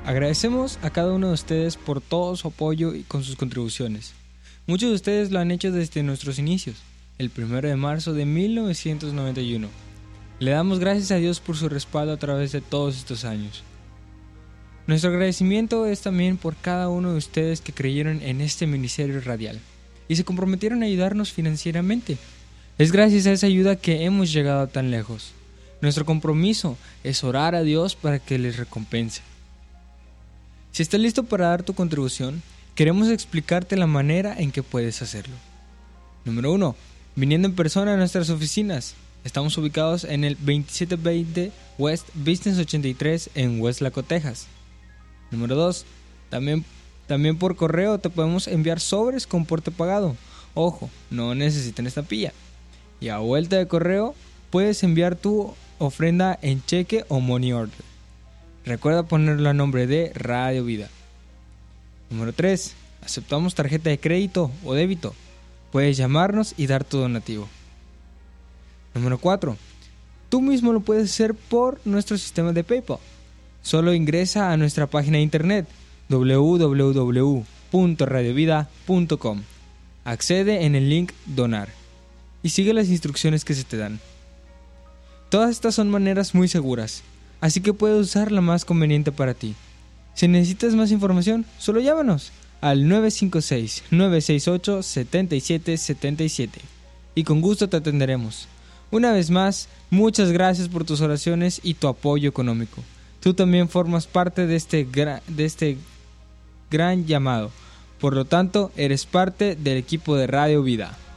Agradecemos a cada uno de ustedes por todo su apoyo y con sus contribuciones. Muchos de ustedes lo han hecho desde nuestros inicios, el 1 de marzo de 1991. Le damos gracias a Dios por su respaldo a través de todos estos años. Nuestro agradecimiento es también por cada uno de ustedes que creyeron en este ministerio radial y se comprometieron a ayudarnos financieramente. Es gracias a esa ayuda que hemos llegado tan lejos. Nuestro compromiso es orar a Dios para que les recompense. Si estás listo para dar tu contribución, queremos explicarte la manera en que puedes hacerlo. Número 1. Viniendo en persona a nuestras oficinas. Estamos ubicados en el 2720 West Business 83 en Westlaco, Texas. Número 2. También por correo te podemos enviar sobres con porte pagado. Ojo, no necesitan estampilla. Y a vuelta de correo puedes enviar tu ofrenda en cheque o money order. Recuerda ponerlo a nombre de Radio Vida. Número 3. Aceptamos tarjeta de crédito o débito. Puedes llamarnos y dar tu donativo. Número 4. Tú mismo lo puedes hacer por nuestro sistema de PayPal. Solo ingresa a nuestra página de internet www.radiovida.com. Accede en el link Donar y sigue las instrucciones que se te dan. Todas estas son maneras muy seguras, así que puedes usar la más conveniente para ti. Si necesitas más información, solo llámanos al 956-968-7777 y con gusto te atenderemos. Una vez más, muchas gracias por tus oraciones y tu apoyo económico. Tú también formas parte de este gran llamado. Por lo tanto, eres parte del equipo de Radio Vida.